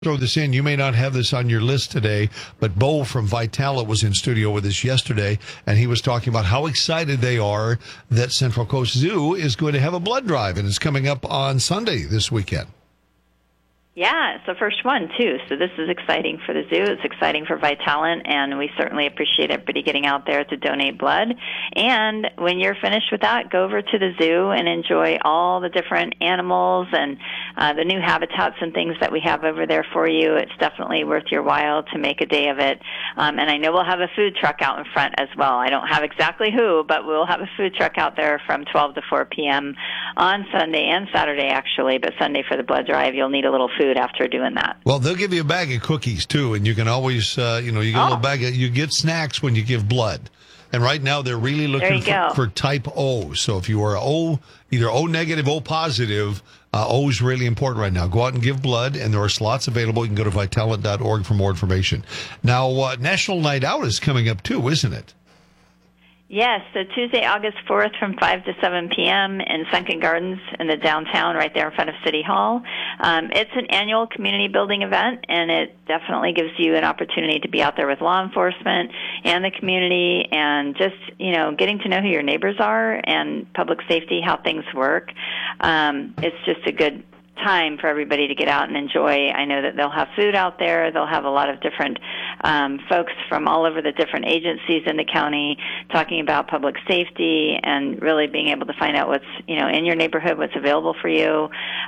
Throw this in. You may not have this on your list today, but Bo from Vitala was in studio with us yesterday, and he was talking about how excited they are that Central Coast Zoo is going to have a blood drive, and it's coming up on Sunday this weekend. Yeah, it's the first one, too. So this is exciting for the zoo. It's exciting for Vitalant, and we certainly appreciate everybody getting out there to donate blood. And when you're finished with that, go over to the zoo and enjoy all the different animals and the new habitats and things that we have over there for you. It's definitely worth your while to make a day of it. And I know we'll have a food truck out in front as well. I don't have exactly who, but we'll have a food truck out there from 12 to 4 p.m. on Sunday and Saturday, actually. But Sunday for the blood drive, you'll need a little food after doing that. Well, they'll give you a bag of cookies too, and you can always, you get a little bag of, you get snacks when you give blood. And right now they're really looking for type O. So if you are either O negative, O positive, O is really important right now. Go out and give blood, and there are slots available. You can go to Vitalant.org for more information. Now, National Night Out is coming up too, isn't it? Yes, so Tuesday, August 4th from 5 to 7 p.m. in Sunken Gardens in the downtown right there in front of City Hall. It's an annual community building event, and it definitely gives you an opportunity to be out there with law enforcement and the community and just, getting to know who your neighbors are and public safety, how things work. It's just a good time for everybody to get out and enjoy. I know that they'll have food out there. They'll have a lot of different folks from all over the different agencies in the county talking about public safety and really being able to find out what's, in your neighborhood, what's available for you,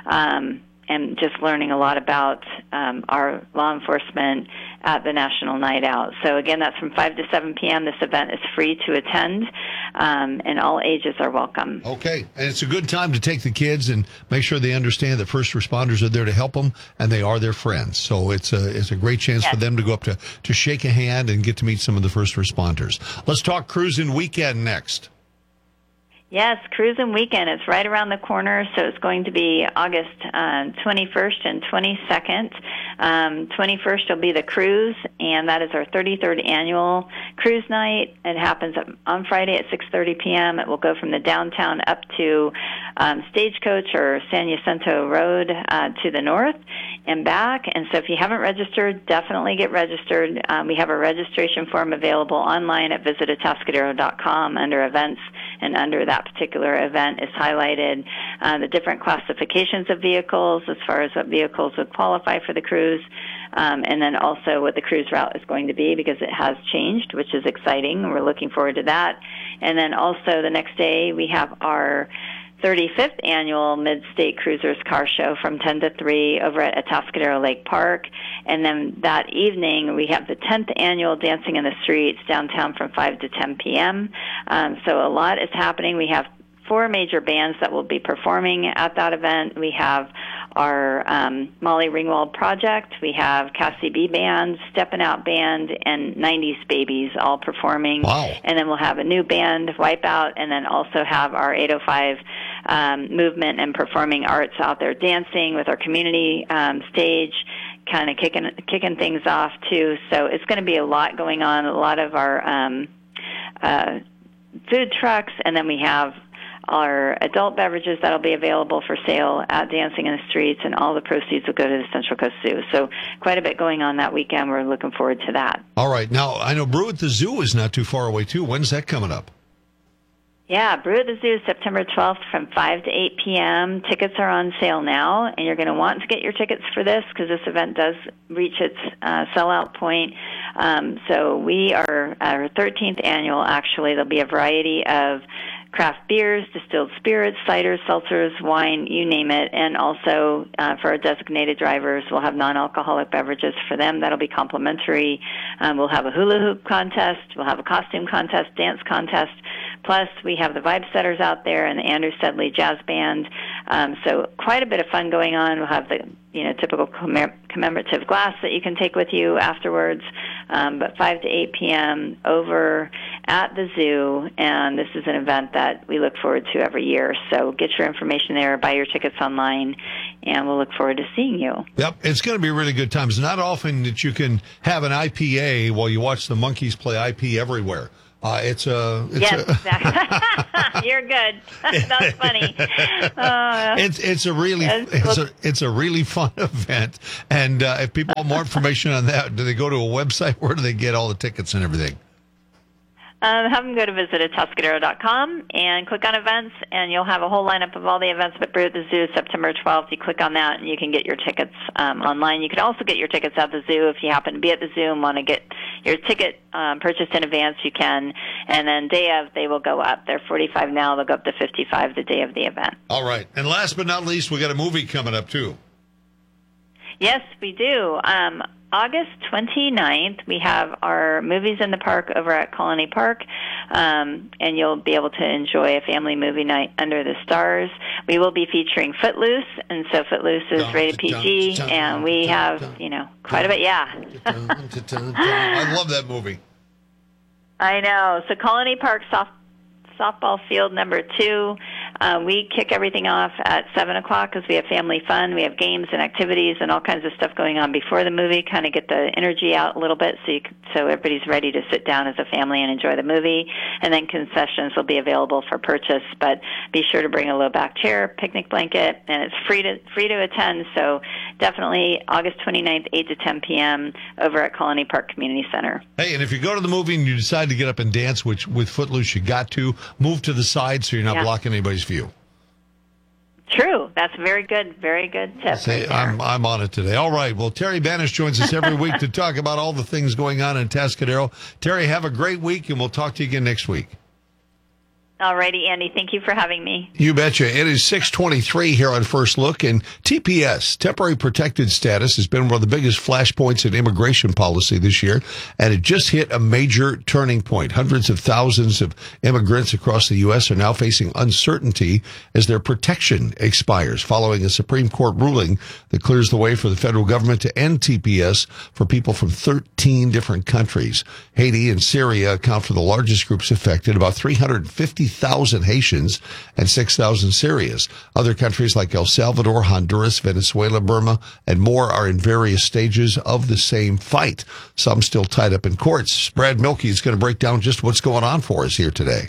and just learning a lot about our law enforcement at the National Night Out. So, again, that's from 5 to 7 p.m. This event is free to attend, and all ages are welcome. Okay. And it's a good time to take the kids and make sure they understand that first responders are there to help them, and they are their friends. So it's a great chance for them to go up to shake a hand and get to meet some of the first responders. Let's talk Cruising Weekend next. Yes, Cruising Weekend. It's right around the corner, so it's going to be August 21st and 22nd. 21st will be the cruise, and that is our 33rd annual cruise night. It happens on Friday at 6:30 p.m. It will go from the downtown up to Stagecoach or San Jacinto Road to the north and back. And so if you haven't registered, definitely get registered. We have a registration form available online at visitatascadero.com under events, and under that particular event is highlighted the different classifications of vehicles as far as what vehicles would qualify for the cruise, and then also what the cruise route is going to be, because it has changed, which is exciting. We're looking forward to that. And then also the next day we have our 35th annual Mid-State Cruisers Car Show from 10 to 3 over at Atascadero Lake Park. And then that evening, we have the 10th annual Dancing in the Streets downtown from 5 to 10 p.m. So a lot is happening. We have 4 major bands that will be performing at that event. We have our Molly Ringwald Project. We have Cassie B Band, Steppin' Out Band, and 90s Babies all performing. Wow. And then we'll have a new band, Wipeout, and then also have our 805 movement and performing arts out there dancing with our community stage, kind of kicking things off too. So it's going to be a lot going on, a lot of our food trucks, and then we have our adult beverages that'll be available for sale at Dancing in the Streets, and all the proceeds will go to the Central Coast Zoo. So quite a bit going on that weekend. We're looking forward to that. All right. Now, I know Brew at the Zoo is not too far away, too. When's that coming up? Yeah, Brew at the Zoo, September 12th from 5 to 8 p.m. Tickets are on sale now, and you're going to want to get your tickets for this because this event does reach its sellout point. So we are our 13th annual, actually. There'll be a variety of craft beers, distilled spirits, ciders, seltzers, wine, you name it. And also for our designated drivers, we'll have non-alcoholic beverages for them. That'll be complimentary. We'll have a hula hoop contest. We'll have a costume contest, dance contest. Plus, we have the Vibe Setters out there and the Andrew Sedley Jazz Band. So quite a bit of fun going on. We'll have the typical commemorative glass that you can take with you afterwards. But 5 to 8 p.m. over at the zoo, and this is an event that we look forward to every year. So get your information there, buy your tickets online, and we'll look forward to seeing you. Yep, it's going to be a really good time. It's not often that you can have an IPA while you watch the monkeys play IP everywhere. Yes, exactly. You're good. That's funny. It's a really fun event. And if people want more information on that, do they go to a website? Where do they get all the tickets and everything? Have them go to visitatuscadero.com and click on events, and you'll have a whole lineup of all the events at Brew at the Zoo, September 12th. You click on that, and you can get your tickets online. You can also get your tickets at the zoo if you happen to be at the zoo and want to get your ticket purchased in advance. You can, and then day of, they will go up. They're $45 now. They'll go up to $55 the day of the event. All right. And last but not least, we got a movie coming up, too. Yes, we do. August 29th, we have our Movies in the Park over at Colony Park, and you'll be able to enjoy a family movie night under the stars. We will be featuring Footloose, and so Footloose is rated PG, and we have, quite a bit, I love that movie. I know. So Colony Park softball field number 2. We kick everything off at 7 o'clock because we have family fun. We have games and activities and all kinds of stuff going on before the movie, kind of get the energy out a little bit so everybody's ready to sit down as a family and enjoy the movie. And then concessions will be available for purchase, but be sure to bring a low back chair, picnic blanket, and it's free to attend. So definitely August 29th, 8 to 10 p.m. over at Colony Park Community Center. Hey, and if you go to the movie and you decide to get up and dance, which with Footloose you got to, move to the side so you're not blocking anybody's view. True. That's very good tip. Say, I'm on it today. All right. Well, Terry Banish joins us every week to talk about all the things going on in Atascadero. Terry, have a great week, and we'll talk to you again next week. All righty, Andy. Thank you for having me. You betcha. It is 6:23 here on First Look, and TPS, Temporary Protected Status, has been one of the biggest flashpoints in immigration policy this year, and it just hit a major turning point. Hundreds of thousands of immigrants across the U.S. are now facing uncertainty as their protection expires, following a Supreme Court ruling that clears the way for the federal government to end TPS for people from 13 different countries. Haiti and Syria account for the largest groups affected, about 350,000 Haitians and 6,000 Syrians. Other countries like El Salvador, Honduras, Venezuela, Burma, and more are in various stages of the same fight. Some still tied up in courts. Brad Milkey is going to break down just what's going on for us here today.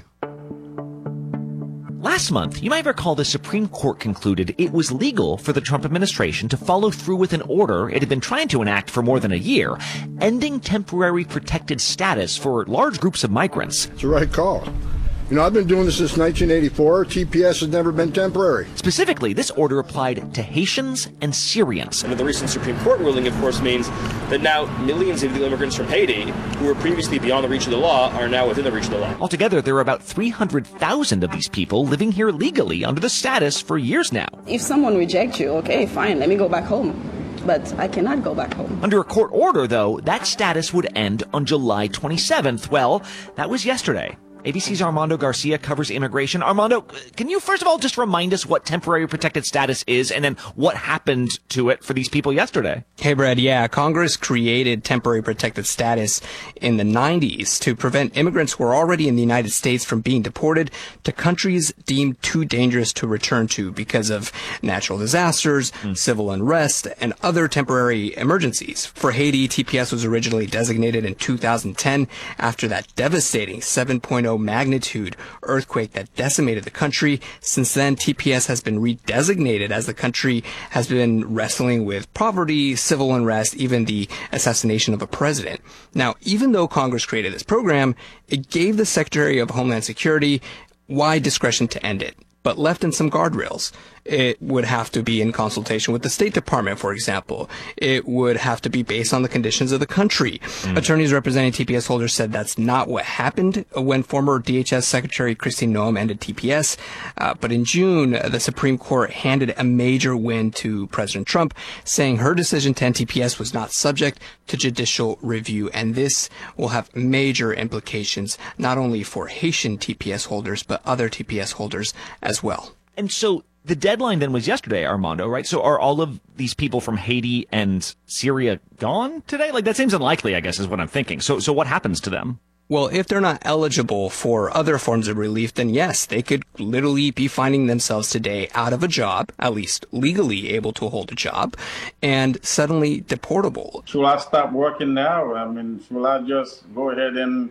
Last month, you might recall the Supreme Court concluded it was legal for the Trump administration to follow through with an order it had been trying to enact for more than a year, ending temporary protected status for large groups of migrants. It's the right call. I've been doing this since 1984. TPS has never been temporary. Specifically, this order applied to Haitians and Syrians. And the recent Supreme Court ruling, of course, means that now millions of illegal immigrants from Haiti, who were previously beyond the reach of the law, are now within the reach of the law. Altogether, there are about 300,000 of these people living here legally under the status for years now. If someone rejects you, okay, fine, let me go back home. But I cannot go back home. Under a court order, though, that status would end on July 27th. Well, that was yesterday. ABC's Armando Garcia covers immigration. Armando, can you first of all just remind us what temporary protected status is and then what happened to it for these people yesterday? Hey, Brad. Yeah, Congress created temporary protected status in the 90s to prevent immigrants who are already in the United States from being deported to countries deemed too dangerous to return to because of natural disasters, civil unrest, and other temporary emergencies. For Haiti, TPS was originally designated in 2010 after that devastating 7.0 magnitude earthquake that decimated the country. Since then, TPS has been redesignated as the country has been wrestling with poverty, civil unrest, even the assassination of a president. Now, even though Congress created this program, it gave the Secretary of Homeland Security wide discretion to end it, but left in some guardrails. It would have to be in consultation with the State Department, for example. It would have to be based on the conditions of the country. Attorneys representing TPS holders said that's not what happened when former DHS Secretary Kristi Noem ended TPS. But in June, the Supreme Court handed a major win to President Trump, saying her decision to end TPS was not subject to judicial review. And this will have major implications, not only for Haitian TPS holders, but other TPS holders as well. And so the deadline then was yesterday, Armando, right? So are all of these people from Haiti and Syria gone today? Like, that seems unlikely, I guess, is what I'm thinking. So what happens to them? Well, if they're not eligible for other forms of relief, then yes, they could literally be finding themselves today out of a job, at least legally able to hold a job, and suddenly deportable. Should I stop working now? I mean, should I just go ahead and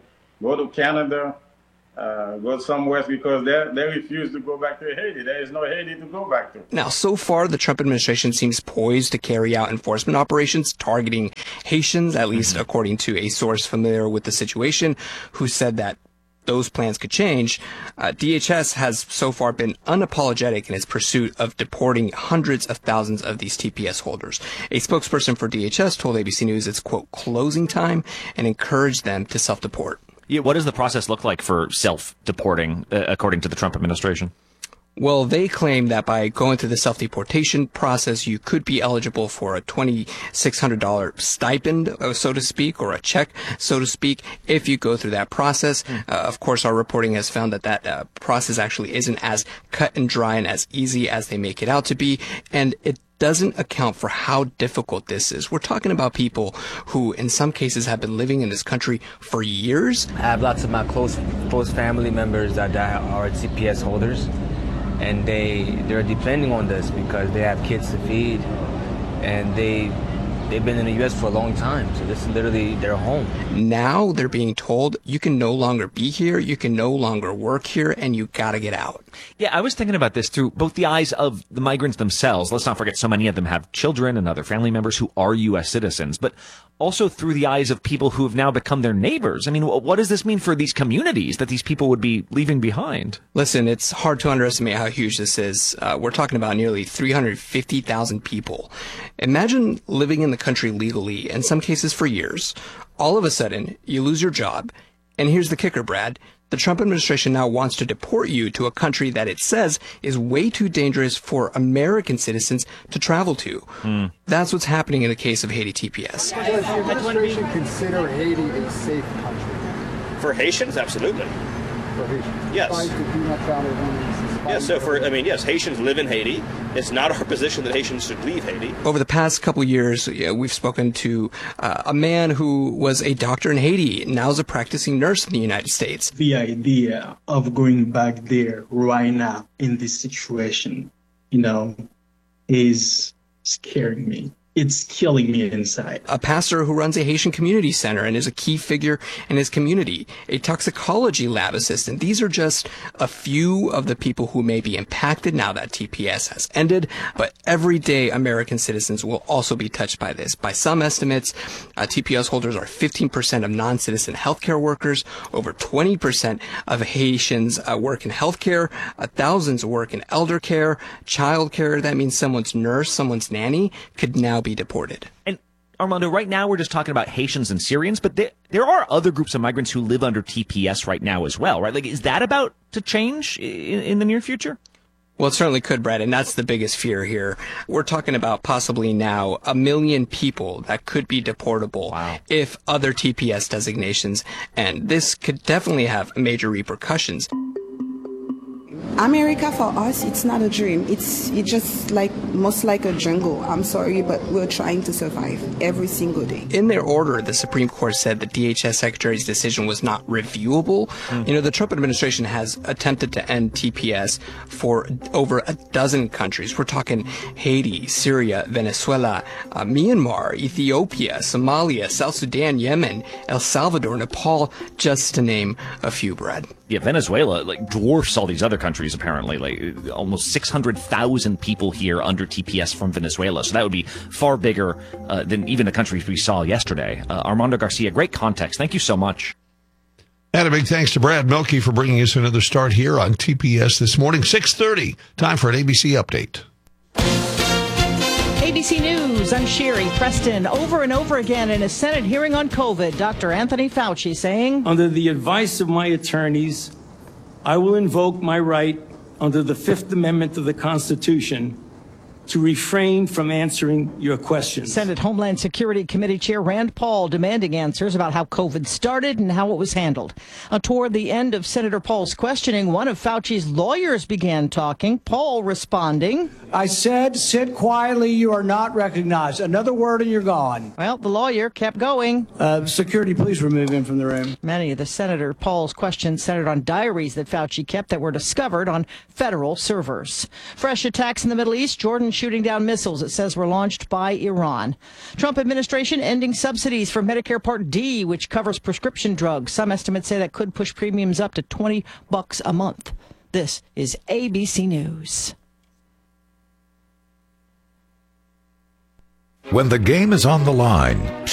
go to Canada, go somewhere else, because they refuse to go back to Haiti. There is no Haiti to go back to. Now, so far, the Trump administration seems poised to carry out enforcement operations targeting Haitians, at least according to a source familiar with the situation, who said that those plans could change. DHS has so far been unapologetic in its pursuit of deporting hundreds of thousands of these TPS holders. A spokesperson for DHS told ABC News it's, quote, closing time, and encouraged them to self-deport. Yeah, what does the process look like for self-deporting, according to the Trump administration? Well, they claim that by going through the self-deportation process, you could be eligible for a $2,600 stipend, so to speak, or a check, so to speak, if you go through that process. Of course, our reporting has found that process actually isn't as cut and dry and as easy as they make it out to be, and it doesn't account for how difficult this is. We're talking about people who, in some cases, have been living in this country for years. I have lots of my close family members that are TPS holders. And they're depending on this because they have kids to feed, and they've been in the U.S. for a long time, so this is literally their home. Now they're being told you can no longer be here, you can no longer work here, and you gotta get out. Yeah, I was thinking about this through both the eyes of the migrants themselves. Let's not forget so many of them have children and other family members who are U.S. citizens, but also through the eyes of people who have now become their neighbors. I mean, what does this mean for these communities that these people would be leaving behind? Listen, it's hard to underestimate how huge this is. We're talking about nearly 350,000 people. Imagine living in the country legally, in some cases for years. All of a sudden, you lose your job. And here's the kicker, Brad. The Trump administration now wants to deport you to a country that it says is way too dangerous for American citizens to travel to. That's what's happening in the case of Haiti TPS. Does the administration consider Haiti a safe country? For Haitians, absolutely. For Haitians? Yes. Yes, so yes, Haitians live in Haiti. It's not our position that Haitians should leave Haiti. Over the past couple of years, we've spoken to a man who was a doctor in Haiti, now is a practicing nurse in the United States. The idea of going back there right now in this situation, is scaring me. It's killing me inside. A pastor who runs a Haitian community center and is a key figure in his community. A toxicology lab assistant. These are just a few of the people who may be impacted now that TPS has ended. But everyday American citizens will also be touched by this. By some estimates, TPS holders are 15% of non-citizen healthcare workers. Over 20% of Haitians work in healthcare. Thousands work in elder care, child care. That means someone's nurse, someone's nanny could now be deported. And Armando, right now we're just talking about Haitians and Syrians, but there are other groups of migrants who live under TPS right now as well, right? Like, is that about to change in the near future? Well, it certainly could, Brad, and that's the biggest fear here. We're talking about possibly now 1 million people that could be deportable if other TPS designations, and this could definitely have major repercussions. America for us, it's not a dream. It's just most like a jungle. I'm sorry, but we're trying to survive every single day. In their order, the Supreme Court said the DHS Secretary's decision was not reviewable. The Trump administration has attempted to end TPS for over a dozen countries. We're talking Haiti, Syria, Venezuela, Myanmar, Ethiopia, Somalia, South Sudan, Yemen, El Salvador, Nepal, just to name a few, Brad. Yeah, Venezuela dwarfs all these other countries, apparently. Almost 600,000 people here under TPS from Venezuela. So that would be far bigger than even the countries we saw yesterday. Armando Garcia, great context. Thank you so much. And a big thanks to Brad Mielke for bringing us another start here on TPS this morning. 6:30, time for an ABC update. ABC News, I'm Sherry Preston. Over and over again in a Senate hearing on COVID, Dr. Anthony Fauci saying, under the advice of my attorneys, I will invoke my right under the Fifth Amendment of the Constitution to refrain from answering your questions. Senate Homeland Security Committee Chair Rand Paul demanding answers about how COVID started and how it was handled. Toward the end of Senator Paul's questioning, one of Fauci's lawyers began talking, Paul responding, I said, sit quietly, you are not recognized. Another word and you're gone. Well, the lawyer kept going. Security, please remove him from the room. Many of the Senator Paul's questions centered on diaries that Fauci kept that were discovered on federal servers. Fresh attacks in the Middle East, Jordan shooting down missiles it says were launched by Iran. Trump administration ending subsidies for Medicare Part D, which covers prescription drugs. Some estimates say that could push premiums up to $20 a month. This is ABC News. When the game is on the line,